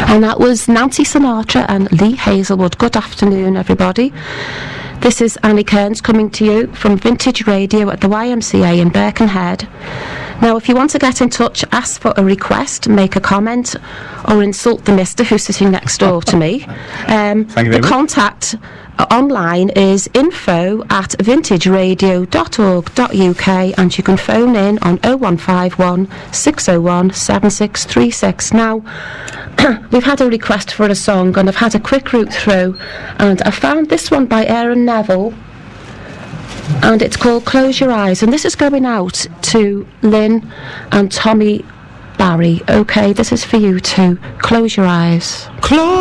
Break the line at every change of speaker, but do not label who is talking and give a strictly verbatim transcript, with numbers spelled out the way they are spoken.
And that was Nancy Sinatra and Lee Hazelwood. Good afternoon, everybody. This is Annie Kearns coming to you from Vintage Radio at the Y M C A in Birkenhead. Now, if you want to get in touch, ask for a request, make a comment, or insult the mister who's sitting next door to me, um,
Thank you very
the
much.
contact online is info at vintageradio dot org dot U K, and you can phone in on oh one five one, six oh one, seven six three six. Now, we've had a request for a song, and I've had a quick route through, and I found this one by Aaron Neville, and it's called Close Your Eyes, and this is going out to Lynn and Tommy Barry. Okay, this is for you too. Close your eyes.
Close